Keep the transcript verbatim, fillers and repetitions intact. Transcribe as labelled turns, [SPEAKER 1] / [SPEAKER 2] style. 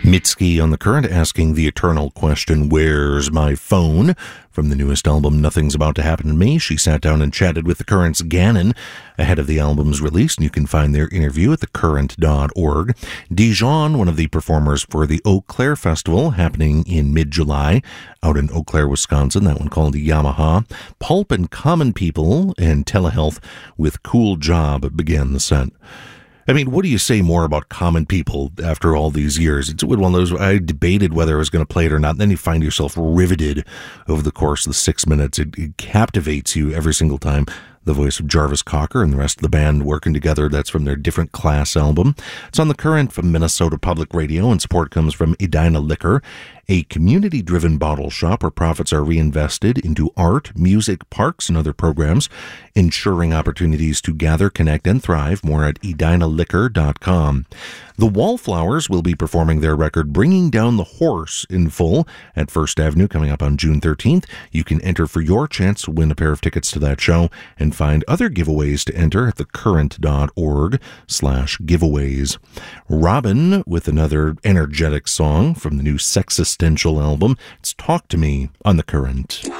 [SPEAKER 1] Mitski on The Current asking the eternal question, where's my phone? From the newest album, Nothing's About to Happen to Me, she sat down and chatted with The Current's Gannon ahead of the album's release, and you can find their interview at the current dot org. Dijon, one of the performers for the Eau Claire Festival, happening in mid-July out in Eau Claire, Wisconsin, that one called Yamaha. Pulp and Common People and Telehealth with Cool Job began the set. I mean, what do you say more about Common People after all these years? It's one of those, I debated whether I was going to play it or not, and then you find yourself riveted over the course of the six minutes. It, it captivates you every single time. The voice of Jarvis Cocker and the rest of the band working together. That's from their Different Class album. It's on The Current from Minnesota Public Radio, and support comes from Edina Liquor, a community-driven bottle shop where profits are reinvested into art, music, parks, and other programs, ensuring opportunities to gather, connect, and thrive. More at edina liquor dot com. The Wallflowers will be performing their record Bringing Down the Horse in full at First Avenue coming up on June thirteenth. You can enter for your chance to win a pair of tickets to that show and find other giveaways to enter at the current dot org slash giveaways. Robin with another energetic song from the new Sexistential album. It's Talk to Me on The Current.